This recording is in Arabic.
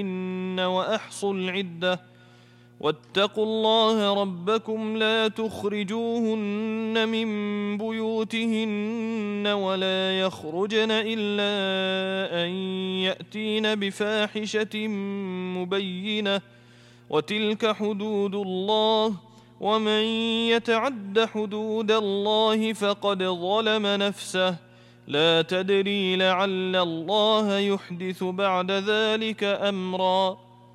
وأحصوا العدة واتقوا الله ربكم لا تخرجوهن من بيوتهن ولا يخرجن إلا أن يأتين بفاحشة مبينة وتلك حدود الله ومن يتعد حدود الله فقد ظلم نفسه لا تدري لعل الله يحدث بعد ذلك أمرا